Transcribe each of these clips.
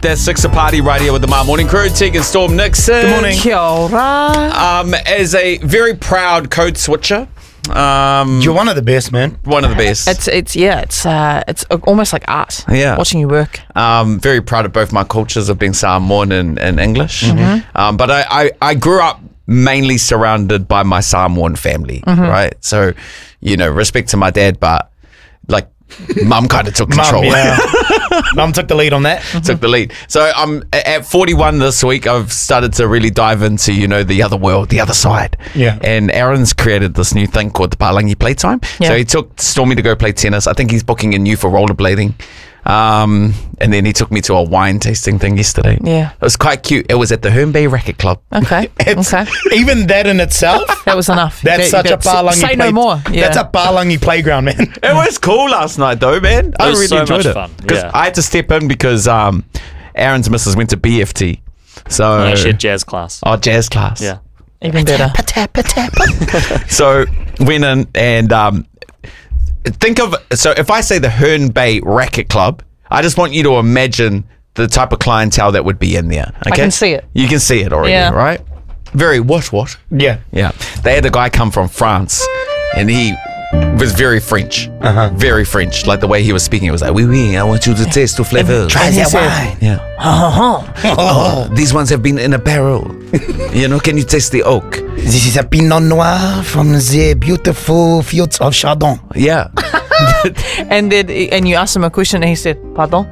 That's Six a Party right here with the Mar Morning Crew. Tegan Storm Nixon. Good morning. Kia ora. As a very proud code switcher. You're one of the best, man. One of the best. It's almost like art. Yeah. Watching you work. Very proud of both my cultures of being Samoan and English. But I grew up mainly surrounded by my Samoan family, right? So, respect to my dad, but like mum kind of took control. Mum took the lead on that. Took the lead. So I'm at 41 this week. I've started to really dive into, the other world, the other side. Yeah. And Aaron's created this new thing called the Palangi Playtime. Yeah. So he took Stormy to go play tennis. I think he's booking in you for rollerblading. And then he took me to a wine tasting thing yesterday. Yeah. It was quite cute. It was at the Herne Bay Racket Club. Okay. Okay. Even that in itself, That was enough. that's such a Palangi Say no more. Yeah. That's a Palangi playground, man. It was cool last night though, man. I was really so enjoyed much it. fun. Because Yeah. I had to step in because Aaron's missus went to BFT. So No, she had jazz class. Oh, jazz class. Yeah. Even better. So went in and so if I say the Herne Bay Racket Club, I just want you to imagine the type of clientele that would be in there. Okay? I can see it. You can see it already, Yeah. right? Very what? Yeah. Yeah. They had a guy come from France and he was very French. Very French. Like the way he was speaking, it was like, oui, I want you to taste the flavors. Try And he that said- wine. Yeah. Oh, these ones have been in a barrel. Can you taste the oak? This is a Pinot Noir from the beautiful fields of Chardon. Yeah. And you asked him a question and he said, pardon?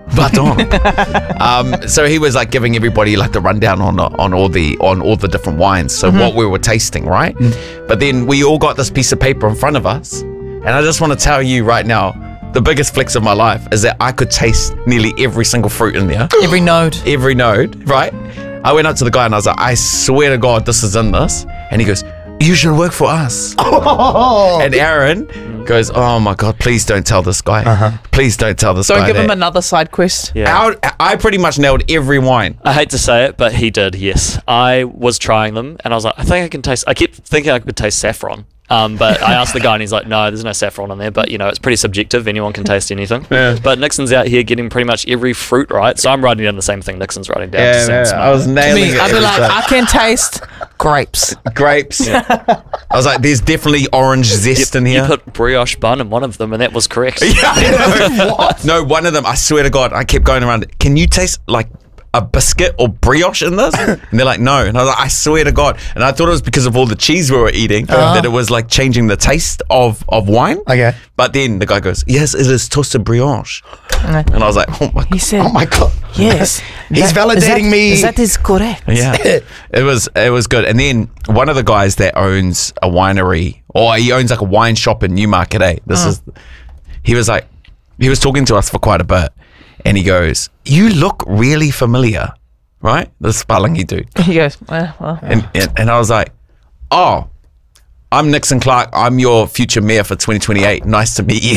Pardon. So he was like giving everybody like the rundown on all the different wines. So what we were tasting, right? But then we all got this piece of paper in front of us, and I just want to tell you right now, the biggest flex of my life is that I could taste nearly every single fruit in there. Every node. Every node, right? I went up to the guy and I was like, I swear to God, this is in this. And he goes, you should work for us. And Aaron goes, oh my God, please don't tell this guy. Please don't tell this guy. Don't give him that." another side quest. Yeah. I pretty much nailed every wine. I hate to say it, but he did, yes. I was trying them and I was like, I think I can taste, I kept thinking I could taste saffron. But I asked the guy and he's like, no, there's no saffron in there. But, it's pretty subjective. Anyone can taste anything. Yeah. But Nixon's out here getting pretty much every fruit right. So I'm writing down the same thing Nixon's writing down. to sound smart. I was nailing it. I'd be every like, time. I can taste grapes. Grapes. I was like, there's definitely orange zest in here. You put brioche bun in one of them and that was correct. Yeah, I know. What? No, one of them, I swear to God, I kept going around, can you taste like a biscuit or brioche in this? And they're like, no. And I was like, I swear to God. And I thought it was because of all the cheese we were eating that it was like changing the taste of wine. Okay. But then the guy goes, yes, it is toasted brioche. And I was like, oh my He God. said, Oh my God. yes. He's validating me. That is correct. Yeah, it was good. And then one of the guys that owns a winery, or he owns like a wine shop in Newmarket, he was talking to us for quite a bit, and he goes, "You look really familiar, right?" This Palangi dude, He goes, well. and I was like, "Oh, I'm Nixon Clark. I'm your future mayor for 2028. Nice to meet you."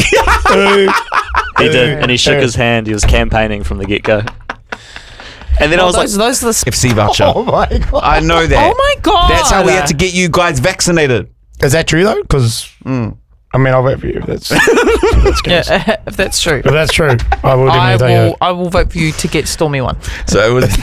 He did. And he shook his hand. He was campaigning from the get-go. And then I was like, those are the... FC voucher. Oh my God. I know that. Oh my God. That's how we had to get you guys vaccinated. Is that true though? Because I mean, I'll vote for you. That's Yeah, if that's true. if that's true, I will definitely tell you. I will vote for you to get Stormy one. So it was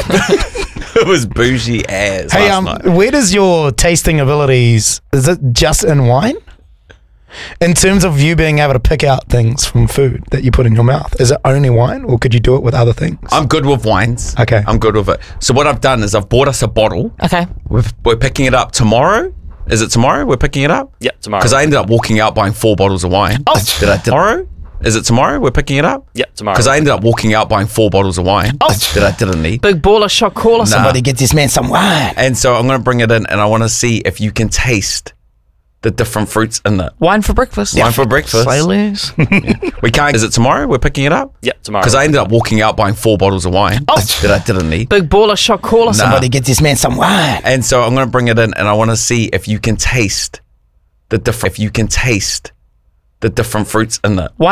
it was bougie ass Hey, last night. where does your tasting abilities? Is it just in wine? In terms of you being able to pick out things from food that you put in your mouth, is it only wine, or could you do it with other things? I'm good with wines. Okay. I'm good with it. So what I've done is I've bought us a bottle. Okay. We're picking it up tomorrow. Is it tomorrow we're picking it up? yep, tomorrow. Because I ended up walking out buying 4 bottles of wine. Tomorrow? Is it tomorrow we're picking it up? Yep, tomorrow. Because I ended up walking out buying 4 bottles of wine that I didn't need. Big baller shot caller. Somebody get this man some wine. And so I'm going to bring it in and I want to see if you can taste the different fruits in it. Wine for breakfast. Wine for breakfast. Sailors. We can't. Is it tomorrow we're picking it up? Yep, tomorrow. Because I ended up walking out buying 4 bottles of wine that I didn't need. Big baller shot caller. Somebody get this man some wine. And so I'm going to bring it in and I want to see if you can taste the different fruits in it.